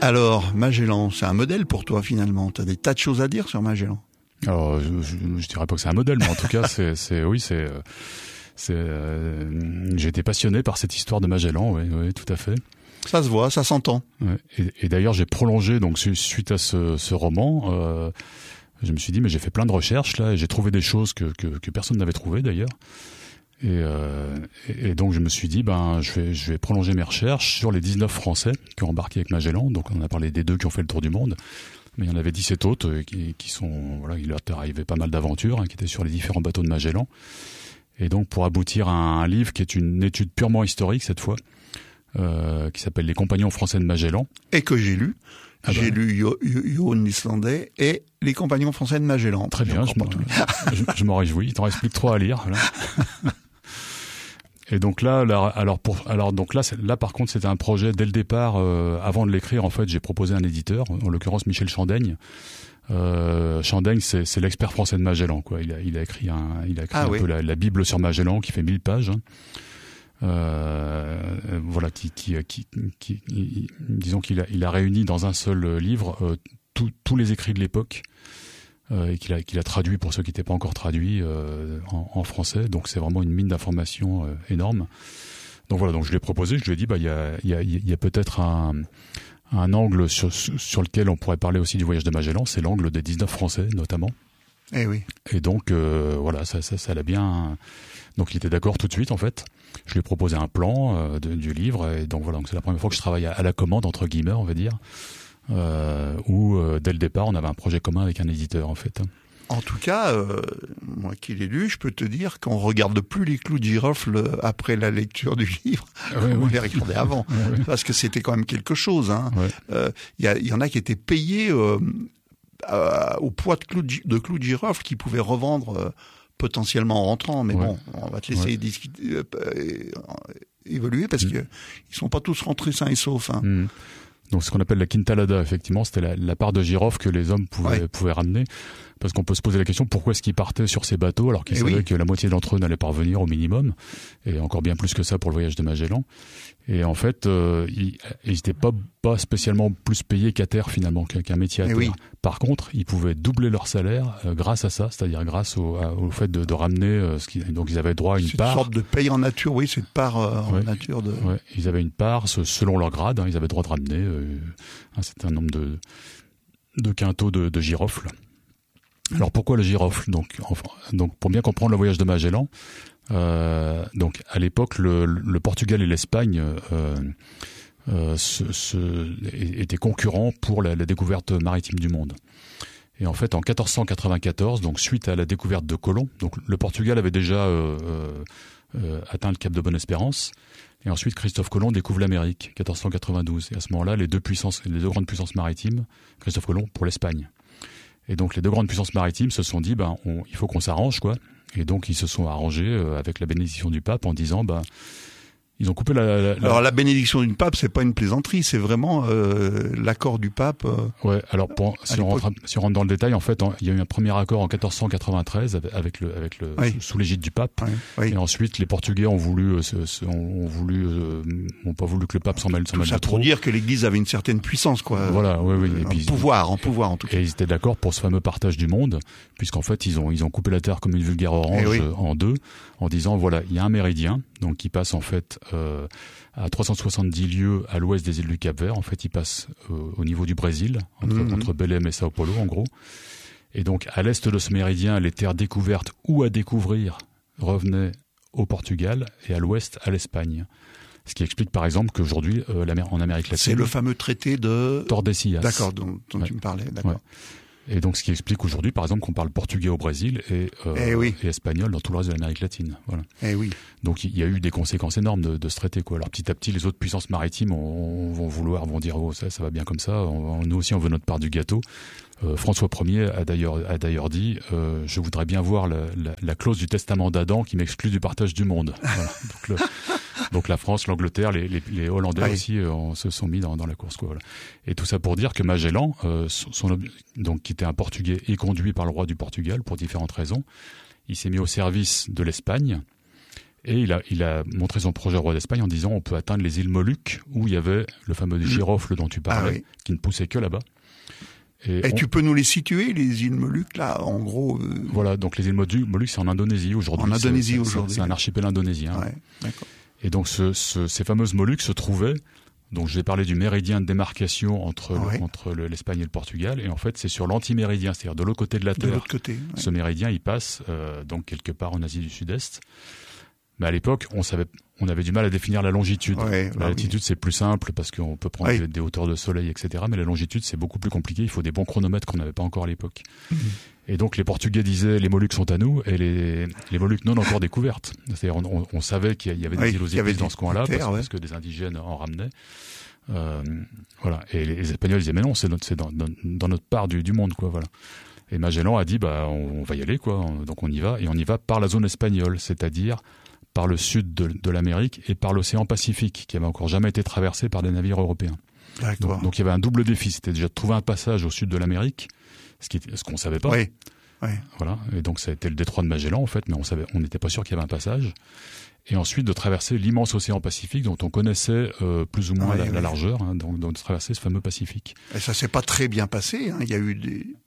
Alors, Magellan, c'est un modèle pour toi finalement. Tu as des tas de choses à dire sur Magellan. Alors, je dirais pas que c'est un modèle, mais en tout cas, j'ai été passionné par cette histoire de Magellan, oui, tout à fait. Ça se voit, ça s'entend. Ouais. Et d'ailleurs, j'ai prolongé, donc suite à ce roman, je me suis dit, mais j'ai fait plein de recherches là, et j'ai trouvé des choses que personne n'avait trouvées d'ailleurs. Et donc je me suis dit, je vais prolonger mes recherches sur les 19 Français qui ont embarqué avec Magellan. Donc on a parlé des 2 qui ont fait le tour du monde, mais il y en avait 17 autres qui sont, voilà, il leur est arrivé pas mal d'aventures, qui étaient sur les différents bateaux de Magellan. Et donc pour aboutir à un livre qui est une étude purement historique cette fois, qui s'appelle Les Compagnons français de Magellan. Et que j'ai lu. J'ai lu Johan l'Islandais et Les Compagnons français de Magellan. Très bien, je m'en réjouis. Il t'en reste plus que 3 à lire. Voilà. Et donc là, par contre, c'était un projet dès le départ. Avant de l'écrire, en fait, j'ai proposé un éditeur, en l'occurrence Michel Chandaigne. Chandaigne, c'est l'expert français de Magellan, quoi. Il a écrit peu la Bible sur Magellan, qui fait 1000 pages. Voilà, disons qu'il a réuni dans un seul livre tous les écrits de l'époque. Et qu'il a traduit pour ceux qui n'étaient pas encore traduits en français. Donc c'est vraiment une mine d'informations énorme. Donc voilà, donc je l'ai proposé, je lui ai dit, il y a peut-être un angle sur lequel on pourrait parler aussi du voyage de Magellan, c'est l'angle des 19 Français notamment. Eh oui. Et donc voilà, ça l'a bien. Donc il était d'accord tout de suite en fait. Je lui ai proposé un plan du livre, et donc voilà, donc c'est la première fois que je travaille à la commande entre guillemets, on va dire. Où dès le départ on avait un projet commun avec un éditeur en fait. En tout cas, moi qui l'ai lu, je peux te dire qu'on regarde plus les clous de girofle après la lecture du livre. On les regardait avant, parce que c'était quand même quelque chose. Il y en a qui étaient payés au poids de clous de girofle qu'ils pouvaient revendre potentiellement en rentrant. Mais bon, on va te laisser discuter, évoluer, parce que ils sont pas tous rentrés sains et saufs. Donc ce qu'on appelle la quintalada, effectivement, c'était la part de girofle que les hommes pouvaient ramener. Parce qu'on peut se poser la question, pourquoi est-ce qu'ils partaient sur ces bateaux alors qu'ils savaient que la moitié d'entre eux n'allaient pas revenir au minimum, et encore bien plus que ça pour le voyage de Magellan. Et en fait, ils n'étaient pas spécialement plus payés qu'à terre finalement, qu'un métier à terre. Par contre, ils pouvaient doubler leur salaire grâce à ça, c'est-à-dire grâce au fait de ramener donc ils avaient droit à une part. C'est une sorte de paye en nature, cette part en nature de. Ouais, ils avaient une part selon leur grade, ils avaient droit de ramener un certain nombre de quintaux de girofle. Alors pourquoi le girofle ? Donc pour bien comprendre le voyage de Magellan, donc à l'époque le Portugal et l'Espagne étaient concurrents pour la découverte maritime du monde. Et en fait en 1494, donc suite à la découverte de Colomb, donc le Portugal avait déjà atteint le cap de Bonne-Espérance, et ensuite Christophe Colomb découvre l'Amérique, 1492. Et à ce moment-là, les deux grandes puissances maritimes, Christophe Colomb pour l'Espagne. Et donc les 2 grandes puissances maritimes se sont dit, il faut qu'on s'arrange, quoi. Et donc ils se sont arrangés avec la bénédiction du pape en disant, ils ont coupé Alors la bénédiction du pape, c'est pas une plaisanterie, c'est vraiment l'accord du pape. Ouais. Alors si on rentre dans le détail, en fait, il y a eu un premier accord en 1493 sous l'égide du pape. Et ensuite, les Portugais ont pas voulu que le pape s'en mêle Tout ça trop. Pour dire que l'Église avait une certaine puissance, quoi. Voilà, oui. Et puis pouvoir en tout cas. Et ils étaient d'accord pour ce fameux partage du monde, puisqu'en fait ils ont coupé la terre comme une vulgaire orange en 2, en disant voilà, il y a un méridien, donc qui passe en fait à 370 lieues à l'ouest des îles du Cap-Vert. En fait, il passe au niveau du Brésil, entre Belém et Sao Paulo, en gros. Et donc, à l'est de ce méridien, les terres découvertes ou à découvrir revenaient au Portugal, et à l'ouest à l'Espagne. Ce qui explique, par exemple, qu'aujourd'hui, en Amérique latine... C'est le fameux traité de... Tordesillas. D'accord, dont tu me parlais, d'accord. Ouais. Et donc, ce qui explique aujourd'hui, par exemple, qu'on parle portugais au Brésil et espagnol dans tout le reste de l'Amérique latine. Voilà. Donc, il y a eu des conséquences énormes de ce traité, quoi. Alors, petit à petit, les autres puissances maritimes vont dire, ça va bien comme ça. Nous aussi, on veut notre part du gâteau. François Ier a d'ailleurs dit, je voudrais bien voir la clause du testament d'Adam qui m'exclut du partage du monde. Voilà. Donc la France, l'Angleterre, les Hollandais aussi se sont mis dans la course, quoi. Voilà. Et tout ça pour dire que Magellan, donc qui était un Portugais et conduit par le roi du Portugal pour différentes raisons, il s'est mis au service de l'Espagne. Et il a montré son projet au roi d'Espagne en disant on peut atteindre les îles Moluques où il y avait le fameux girofle dont tu parlais, qui ne poussait que là-bas. Et tu peux nous les situer, les îles Moluques, là, en gros Voilà, donc les îles Moluques, c'est en Indonésie aujourd'hui. En Indonésie aujourd'hui. C'est un archipel indonésien. Ouais, d'accord. Et donc ces fameuses Moluques se trouvaient, donc je vais parler du méridien de démarcation entre l'Espagne et le Portugal, et en fait c'est sur l'antiméridien, c'est-à-dire de l'autre côté de la Terre. De l'autre côté. Ouais. Ce méridien, il passe donc quelque part en Asie du Sud-Est. Mais à l'époque, on avait du mal à définir la longitude. La latitude, c'est plus simple parce qu'on peut prendre des hauteurs de soleil, etc. Mais la longitude, c'est beaucoup plus compliqué. Il faut des bons chronomètres qu'on n'avait pas encore à l'époque. Et donc, les Portugais disaient les Moluques sont à nous, et les Moluques non encore découvertes. C'est-à-dire, on savait qu'il y avait des îles aux épices dans ce coin-là parce que des indigènes en ramenaient. Voilà. Et les Espagnols disaient mais non, c'est dans notre part du monde, quoi. Voilà. Et Magellan a dit on va y aller, quoi. Donc on y va, et on y va par la zone espagnole, c'est-à-dire par le sud de l'Amérique et par l'océan Pacifique, qui avait encore jamais été traversé par des navires européens. D'accord. Donc il y avait un double défi, c'était déjà de trouver un passage au sud de l'Amérique, ce qu'on savait pas. Oui. Voilà. Et donc ça a été le détroit de Magellan en fait, mais on n'était pas sûr qu'il y avait un passage. Et ensuite de traverser l'immense océan Pacifique dont on connaissait plus ou moins la largeur, hein, donc de traverser ce fameux Pacifique. Et ça s'est pas très bien passé, hein. Il y a eu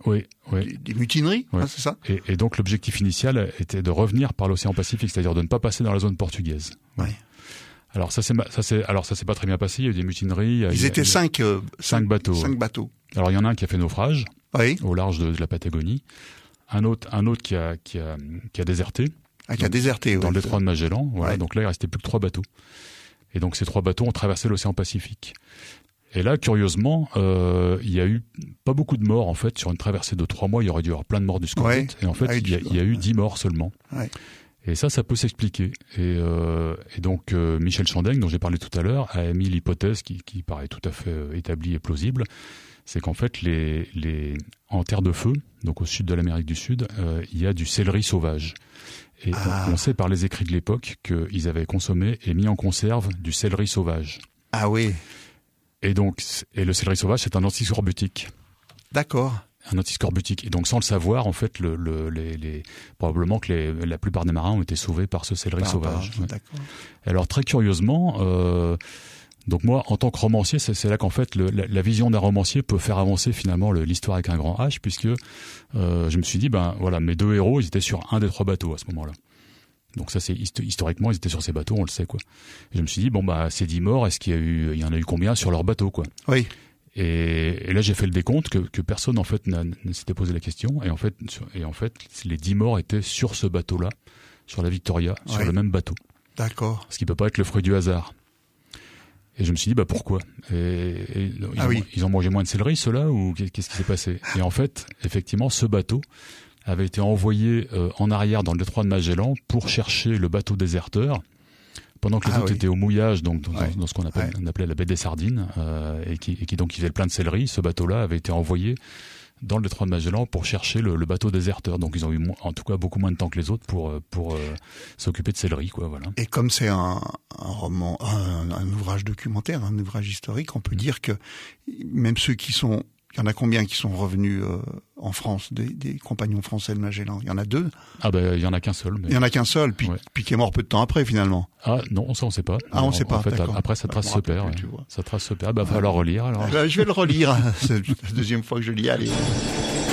des mutineries, hein, c'est ça. Et donc l'objectif initial était de revenir par l'océan Pacifique, c'est-à-dire de ne pas passer dans la zone portugaise. Ouais. Alors ça s'est pas très bien passé, il y a eu des mutineries. Ils étaient 5 bateaux. 5 bateaux. Alors il y en a un qui a fait naufrage au large de la Patagonie, un autre qui a déserté. Qui a déserté, dans le détroit de Magellan. Voilà. Donc là, il restait plus que 3 bateaux. Et donc ces 3 bateaux ont traversé l'océan Pacifique. Et là, curieusement, il y a eu pas beaucoup de morts en fait sur une traversée de 3 mois. Il y aurait dû y avoir plein de morts du scorbut. Et en fait, il y a eu 10 morts seulement. Ouais. Et ça peut s'expliquer. Et donc Michel Chandaigne, dont j'ai parlé tout à l'heure, a émis l'hypothèse qui paraît tout à fait établie et plausible. C'est qu'en fait, en terre de feu, donc au sud de l'Amérique du Sud, il y a du céleri sauvage. Et on sait par les écrits de l'époque qu'ils avaient consommé et mis en conserve du céleri sauvage. Ah oui. Et le céleri sauvage, c'est un antiscorbutique. D'accord. Un antiscorbutique. Et donc, sans le savoir, en fait, probablement que la plupart des marins ont été sauvés par ce céleri sauvage. D'accord. Alors, très curieusement, donc moi, en tant que romancier, c'est là qu'en fait la vision d'un romancier peut faire avancer finalement l'histoire avec un grand H, puisque je me suis dit voilà, mes 2 héros, ils étaient sur un des 3 bateaux à ce moment-là. Donc ça, c'est historiquement, ils étaient sur ces bateaux, on le sait, quoi. Et je me suis dit ces 10 morts, est-ce il y en a eu combien sur leur bateau, quoi. Oui. Et là, j'ai fait le décompte que personne en fait ne s'était posé la question, et en fait les 10 morts étaient sur ce bateau-là, sur la Victoria, sur le même bateau. D'accord. Ce qui peut pas être le fruit du hasard. Et je me suis dit pourquoi ils ont mangé moins de céleri ceux-là, ou qu'est-ce qui s'est passé? Et en fait, effectivement, ce bateau avait été envoyé en arrière dans le détroit de Magellan pour chercher le bateau déserteur pendant que les autres étaient au mouillage, donc dans ce qu'on appelait la baie des Sardines, et qui donc faisait le plein de céleri. Ce bateau-là avait été envoyé dans le détroit de Magellan pour chercher le bateau déserteur. Donc ils ont eu en tout cas beaucoup moins de temps que les autres pour s'occuper de céleri, quoi. Voilà. Et comme c'est un roman, un ouvrage documentaire, un ouvrage historique, on peut dire que même ceux qui sont, il y en a combien qui sont revenus en France, des compagnons français de Magellan? Il y en a 2. Il y en a qu'un seul. Mais... Il y en a qu'un seul, puis qui est mort peu de temps après finalement. Ah non, ça on sait pas. On sait pas. En fait, après ça trace se perd. Ça trace se perd. Va falloir relire alors. Je vais le relire. C'est la 2e fois que je lis. Allez.